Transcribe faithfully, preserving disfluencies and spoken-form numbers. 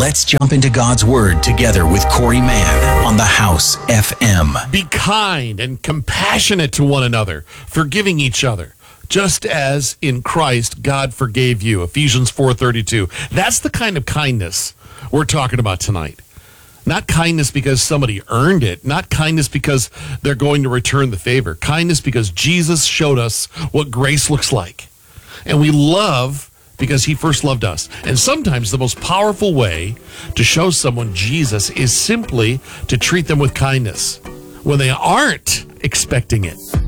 Let's jump into God's Word together with Corey Mann on the House F M. Be kind and compassionate to one another, forgiving each other, just as in Christ God forgave you. Ephesians four thirty-two. That's the kind of kindness we're talking about tonight. Not kindness because somebody earned it. Not kindness because they're going to return the favor. Kindness because Jesus showed us what grace looks like. And we love because he first loved us. And sometimes the most powerful way to show someone Jesus is simply to treat them with kindness when they aren't expecting it.